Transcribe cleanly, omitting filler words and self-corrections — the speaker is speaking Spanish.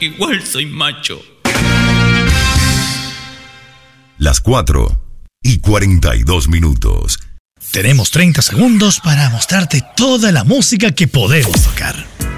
igual soy macho. Las 4:42. Tenemos 30 segundos para mostrarte toda la música que podemos tocar.